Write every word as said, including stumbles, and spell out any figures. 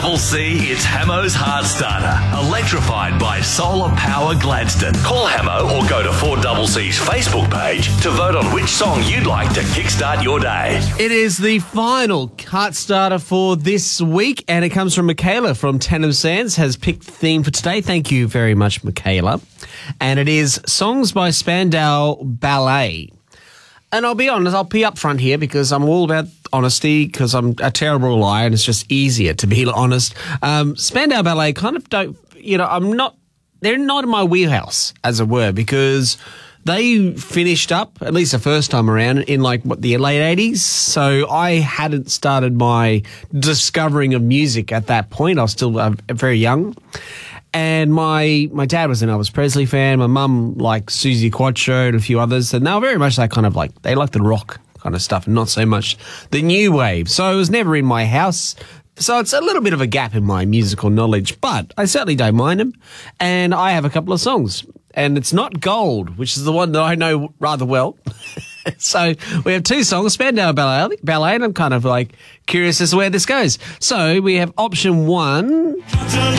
double C, it's Hamo's Heart Starter. Electrified by Solar Power Gladstone. Call Hamo or go to four double C's Facebook page to vote on which song you'd like to kickstart your day. It is the final Heart Starter for this week, and it comes from Michaela from Tandem Sands, has picked the theme for today. Thank you very much, Michaela. And it is Songs by Spandau Ballet. And I'll be honest, I'll be upfront here because I'm all about honesty, because I'm a terrible liar and it's just easier to be honest. Um, Spandau Ballet kind of don't, you know, I'm not, they're not in my wheelhouse, as it were, because they finished up, at least the first time around, in like what, the late eighties. So I hadn't started my discovering of music at that point. I was still uh, very young. And my my dad was an Elvis Presley fan. My mum liked Susie Quatro and a few others. And they were very much that kind of like, they liked the rock kind of stuff and not so much the new wave. So it was never in my house. So it's a little bit of a gap in my musical knowledge, but I certainly don't mind them. And I have a couple of songs. And it's not Gold, which is the one that I know rather well. So we have two songs, Spandau Ballet, Ballet, and I'm kind of like curious as to where this goes. So we have option one.